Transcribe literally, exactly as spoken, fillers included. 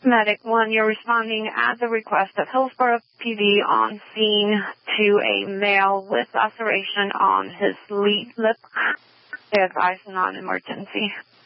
Medic one, you're responding at the request of Hillsborough P D on scene to a male with laceration on his lip. They advise non-emergency.